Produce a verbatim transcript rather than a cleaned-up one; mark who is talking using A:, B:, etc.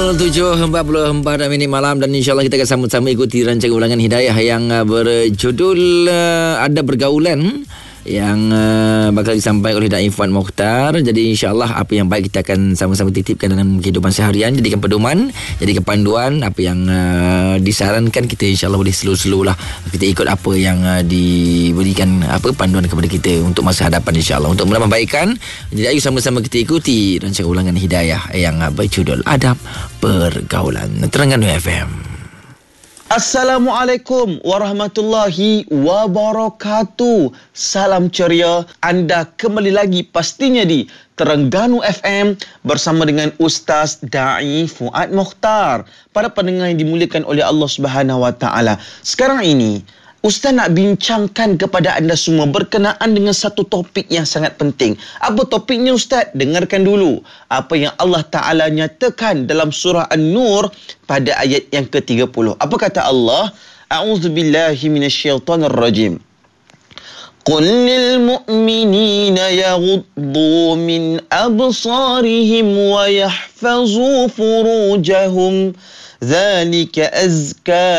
A: tujuh empat puluh empat minit malam dan insyaAllah kita akan sama-sama ikuti rancangan ulangan hidayah yang uh, berjudul uh, Ada Pergaulan yang uh, bakal disampaikan oleh Da'i Fuad Mokhtar. Jadi insyaAllah apa yang baik kita akan sama-sama titipkan dalam kehidupan seharian, jadikan pedoman, jadikan panduan. Apa yang uh, disarankan kita insyaAllah boleh slow-slow lah kita ikut apa yang uh, diberikan apa panduan kepada kita untuk masa hadapan insyaAllah untuk menambahbaikan. Jadi ayo sama-sama kita ikuti rancangan ulangan hidayah yang uh, berjudul Adab Pergaulan. Terengganu F M.
B: Assalamualaikum warahmatullahi wabarakatuh. Salam ceria. Anda kembali lagi pastinya di Terengganu F M bersama dengan Ustaz Da'i Fuad Mokhtar. Para pendengar yang dimuliakan oleh Allah Subhanahu Wa Taala. Sekarang ini Ustaz nak bincangkan kepada anda semua berkenaan dengan satu topik yang sangat penting. Apa topiknya Ustaz? Dengarkan dulu apa yang Allah Ta'ala nyatakan dalam surah An-Nur pada ayat yang ke tiga puluh. Apa kata Allah? A'udzubillahi minasyaitonirrajim. قل للمؤمنين يغضوا من أبصارهم ويحفظوا فروجهم ذلك أزكى